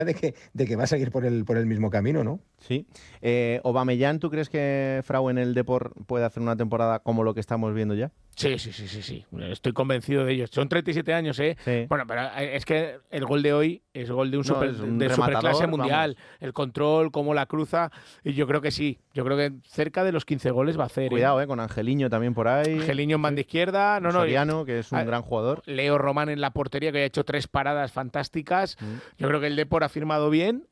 de que va a seguir por el mismo camino, ¿no? Sí. Aubameyang, ¿tú crees que Frau en el Depor puede hacer una temporada como lo que estamos viendo ya? Sí. Estoy convencido de ello. Son 37 años, ¿eh? Sí. Bueno, pero es que el gol de hoy es gol de un, No, es un de rematador, superclase mundial. vamos. El control, cómo la cruza. Y yo creo que sí. Yo creo que cerca de los 15 goles va a hacer. Cuidado, con Angeliño también por ahí. Angeliño en banda izquierda. Soriano, que es un gran jugador. Leo Román en la portería, que ha hecho 3 paradas fantásticas. Yo creo que el Depor ha firmado bien.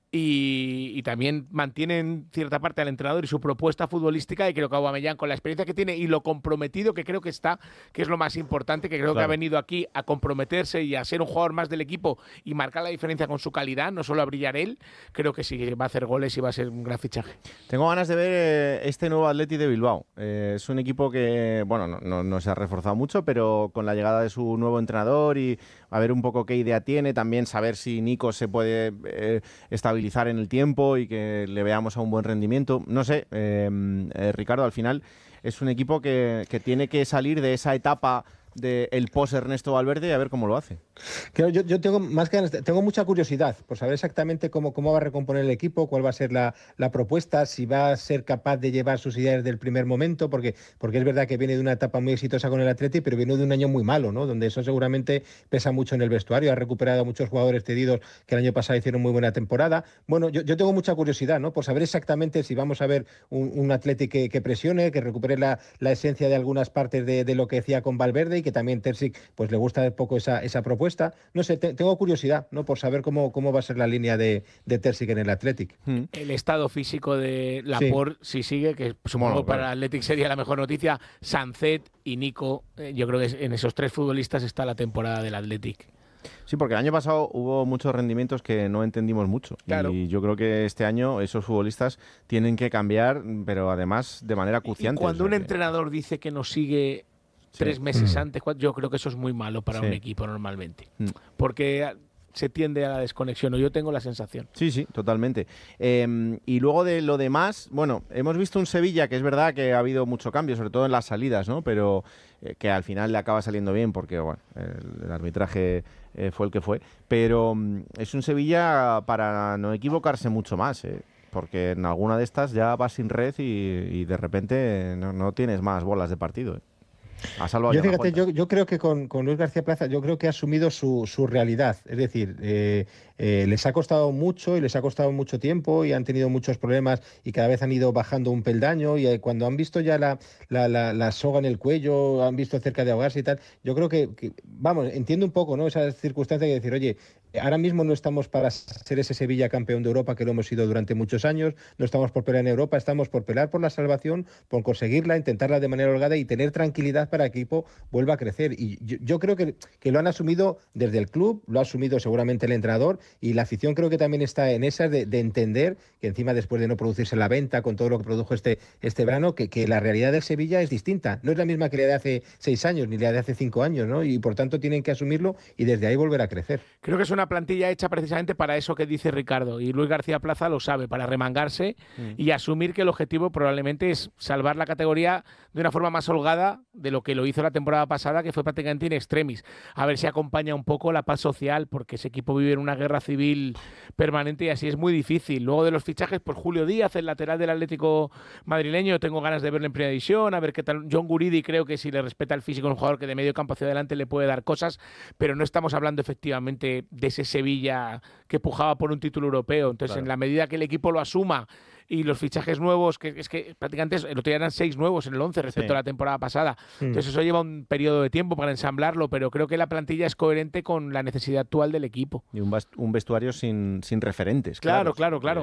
Y también mantiene en cierta parte al entrenador y su propuesta futbolística, y creo que Aubameyang, con la experiencia que tiene y lo comprometido que creo que está, que es lo más importante, que creo que ha venido aquí a comprometerse y a ser un jugador más del equipo y marcar la diferencia con su calidad, no solo a brillar él, creo que sí va a hacer goles y va a ser un gran fichaje. Tengo ganas de ver este nuevo Atleti de Bilbao. Es un equipo que, bueno, no se ha reforzado mucho, pero con la llegada de su nuevo entrenador y a ver un poco qué idea tiene, también saber si Nico se puede estabilizar en el tiempo y que le veamos a un buen rendimiento. No sé, Ricardo, al final es un equipo que tiene que salir de esa etapa del post Ernesto Valverde y a ver cómo lo hace. Claro, yo tengo más ganas, tengo mucha curiosidad por saber exactamente cómo va a recomponer el equipo, cuál va a ser la propuesta, si va a ser capaz de llevar sus ideas del primer momento, porque es verdad que viene de una etapa muy exitosa con el Atleti, pero viene de un año muy malo, ¿no? Donde eso seguramente pesa mucho en el vestuario. Ha recuperado a muchos jugadores cedidos que el año pasado hicieron muy buena temporada. Bueno, yo tengo mucha curiosidad, ¿no? Por saber exactamente si vamos a ver un Atleti que presione, que recupere la esencia de algunas partes de lo que hacía con Valverde, y que también Terzic pues le gusta un poco esa propuesta. No sé, tengo curiosidad, ¿no? Por saber cómo va a ser la línea de Terzic en el Athletic. El estado físico de Laporte, si sigue, que supongo para el Athletic sería la mejor noticia. Sancet y Nico, yo creo que en esos 3 futbolistas está la temporada del Athletic. Sí, porque el año pasado hubo muchos rendimientos que no entendimos mucho. Claro. Y yo creo que este año esos futbolistas tienen que cambiar, pero además de manera acuciante. Y cuando un entrenador dice que nos sigue 3 meses antes, yo creo que eso es muy malo para un equipo normalmente. Porque se tiende a la desconexión, o yo tengo la sensación. Sí, totalmente. Y luego de lo demás, bueno, hemos visto un Sevilla que es verdad que ha habido mucho cambio, sobre todo en las salidas, ¿no? Pero que al final le acaba saliendo bien porque, bueno, el arbitraje fue el que fue. Pero es un Sevilla para no equivocarse mucho más, porque en alguna de estas ya vas sin red y de repente no tienes más bolas de partido, Yo creo que con Luis García Plaza, yo creo que ha asumido su realidad. Es decir, les ha costado mucho y les ha costado mucho tiempo y han tenido muchos problemas y cada vez han ido bajando un peldaño, y cuando han visto ya la soga en el cuello, han visto cerca de ahogarse y tal, yo creo que vamos, entiendo un poco, ¿no? Esa circunstancia de decir, oye, ahora mismo no estamos para ser ese Sevilla campeón de Europa que lo hemos sido durante muchos años, no estamos por pelear en Europa, estamos por pelear por la salvación, por conseguirla, intentarla de manera holgada y tener tranquilidad para que el equipo vuelva a crecer. Y yo creo que lo han asumido desde el club, lo ha asumido seguramente el entrenador, y la afición creo que también está en esa de entender que encima, después de no producirse la venta con todo lo que produjo este verano, que la realidad del Sevilla es distinta. No es la misma que la de hace 6 años ni la de hace 5 años, ¿no? Y por tanto tienen que asumirlo y desde ahí volver a crecer. Creo que es una plantilla hecha precisamente para eso que dice Ricardo, y Luis García Plaza lo sabe, para remangarse y asumir que el objetivo probablemente es salvar la categoría de una forma más holgada de lo que lo hizo la temporada pasada, que fue prácticamente in extremis. A ver si acompaña un poco la paz social, porque ese equipo vive en una guerra civil permanente y así es muy difícil. Luego de los fichajes, pues Julio Díaz, el lateral del Atlético madrileño, tengo ganas de verlo en primera división, a ver qué tal. John Guridi, creo que si le respeta el físico, es un jugador que de medio campo hacia adelante le puede dar cosas, pero no estamos hablando efectivamente de ese Sevilla que pujaba por un título europeo. Entonces, en la medida que el equipo lo asuma y los fichajes nuevos, que es que prácticamente el otro día eran 6 nuevos en el 11 respecto a la temporada pasada. Entonces eso lleva un periodo de tiempo para ensamblarlo, pero creo que la plantilla es coherente con la necesidad actual del equipo. Y un vestuario sin referentes. Claro.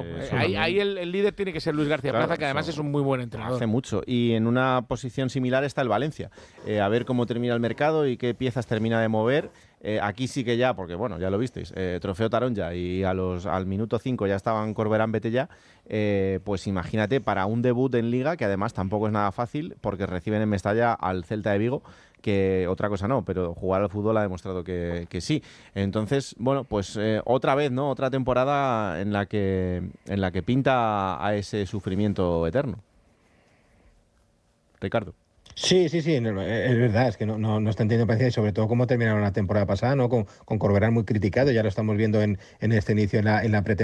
Ahí el líder tiene que ser Luis García Plaza, que además es un muy buen entrenador. Hace mucho. Y en una posición similar está el Valencia. A ver cómo termina el mercado y qué piezas termina de mover. Aquí sí que ya, porque bueno, ya lo visteis, trofeo Taronja y al minuto 5 ya estaban Corberán, Betella, pues imagínate para un debut en Liga, que además tampoco es nada fácil, porque reciben en Mestalla al Celta de Vigo, que otra cosa no, pero jugar al fútbol ha demostrado que sí. Entonces, bueno, pues otra vez, ¿no? Otra temporada en la que pinta a ese sufrimiento eterno. Ricardo. Sí, es verdad, es que no está entendiendo paciencia, y sobre todo cómo terminaron la temporada pasada, ¿no? Con Corberán muy criticado, ya lo estamos viendo en este inicio en la pretemporada.